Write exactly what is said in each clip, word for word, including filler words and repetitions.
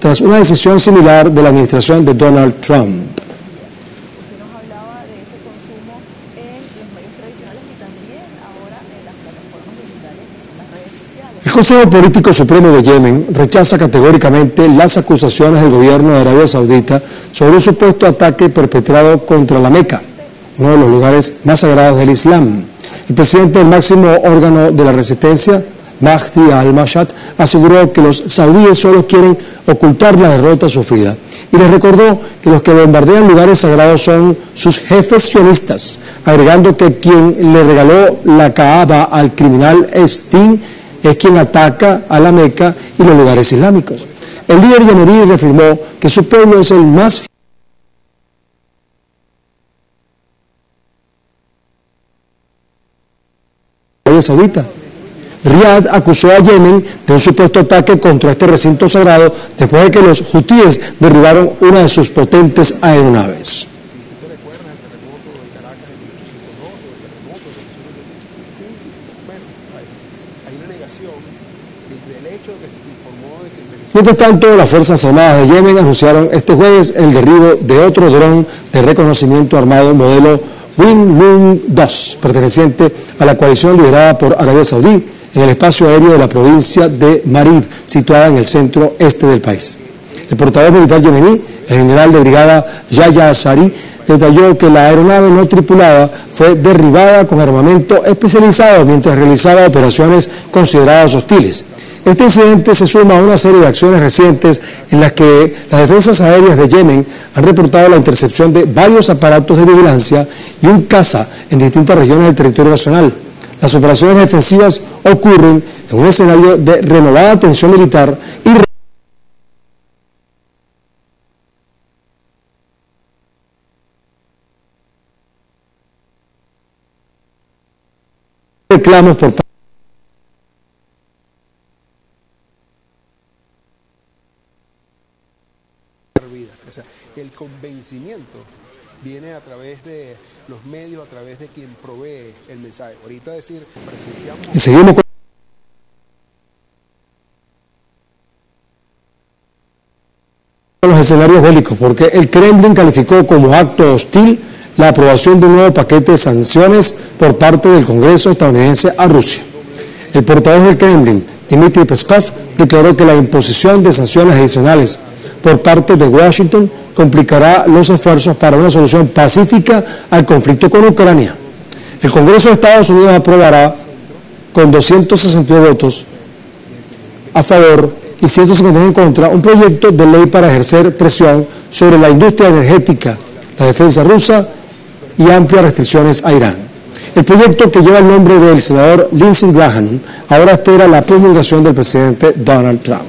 tras una decisión similar de la administración de Donald Trump. Usted nos hablaba de ese consumo en los medios tradicionales y también ahora en las plataformas digitales que son las redes sociales. El Consejo Político Supremo de Yemen rechaza categóricamente las acusaciones del gobierno de Arabia Saudita sobre un supuesto ataque perpetrado contra la Meca, uno de los lugares más sagrados del Islam. El presidente del máximo órgano de la resistencia, Mahdi al-Mashhad, aseguró que los saudíes solo quieren ocultar la derrota sufrida y les recordó que los que bombardean lugares sagrados son sus jefes sionistas, agregando que quien le regaló la Kaaba al criminal Epstein es quien ataca a la Meca y los lugares islámicos. El líder yemení reafirmó que su pueblo es el más Arabia Saudita. Riad acusó a Yemen de un supuesto ataque contra este recinto sagrado después de que los hutíes derribaron una de sus potentes aeronaves. Mientras tanto, las Fuerzas Armadas de Yemen anunciaron este jueves el derribo de otro dron de reconocimiento armado modelo Winloon dos, perteneciente a la coalición liderada por Arabia Saudí, en el espacio aéreo de la provincia de Marib, situada en el centro este del país. El portavoz militar yemení, el general de brigada Yahya Sari, detalló que la aeronave no tripulada fue derribada con armamento especializado mientras realizaba operaciones consideradas hostiles. Este incidente se suma a una serie de acciones recientes en las que las defensas aéreas de Yemen han reportado la intercepción de varios aparatos de vigilancia y un caza en distintas regiones del territorio nacional. Las operaciones defensivas ocurren en un escenario de renovada tensión militar y reclamos por parte o sea, el convencimiento viene a través de los medios, a través de quien provee el mensaje. Ahorita decir, presenciamos... Y seguimos con los escenarios bélicos, porque el Kremlin calificó como acto hostil la aprobación de un nuevo paquete de sanciones por parte del Congreso estadounidense a Rusia. El portavoz del Kremlin, Dmitry Peskov, declaró que la imposición de sanciones adicionales por parte de Washington complicará los esfuerzos para una solución pacífica al conflicto con Ucrania. El Congreso de Estados Unidos aprobará con doscientos sesenta y dos votos a favor y ciento cincuenta y uno en contra un proyecto de ley para ejercer presión sobre la industria energética, la defensa rusa y amplias restricciones a Irán. El proyecto, que lleva el nombre del senador Lindsey Graham, ahora espera la promulgación del presidente Donald Trump.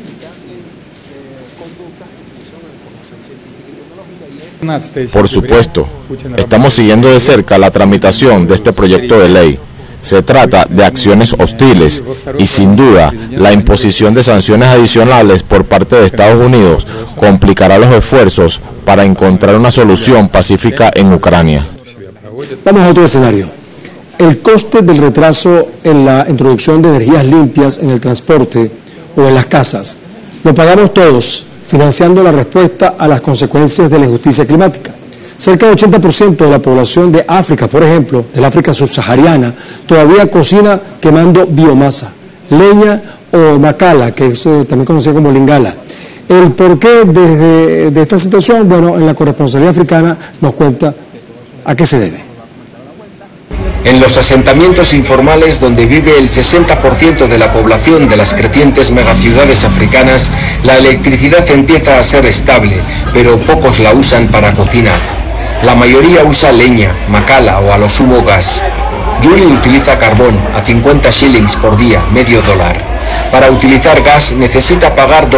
Por supuesto, estamos siguiendo de cerca la tramitación de este proyecto de ley. Se trata de acciones hostiles y, sin duda, la imposición de sanciones adicionales por parte de Estados Unidos complicará los esfuerzos para encontrar una solución pacífica en Ucrania. Vamos a otro escenario. El coste del retraso en la introducción de energías limpias en el transporte o en las casas lo pagamos todos, financiando la respuesta a las consecuencias de la injusticia climática. Cerca del ochenta por ciento de la población de África, por ejemplo, del África subsahariana, todavía cocina quemando biomasa, leña o macala, que es también conocido como lingala. El porqué de, de esta situación, bueno, en la corresponsalía africana nos cuenta a qué se debe. En los asentamientos informales donde vive el sesenta por ciento de la población de las crecientes megaciudades africanas, la electricidad empieza a ser estable, pero pocos la usan para cocinar. La mayoría usa leña, macala o a lo sumo gas. Julie utiliza carbón a cincuenta shillings por día, medio dólar. Para utilizar gas necesita pagar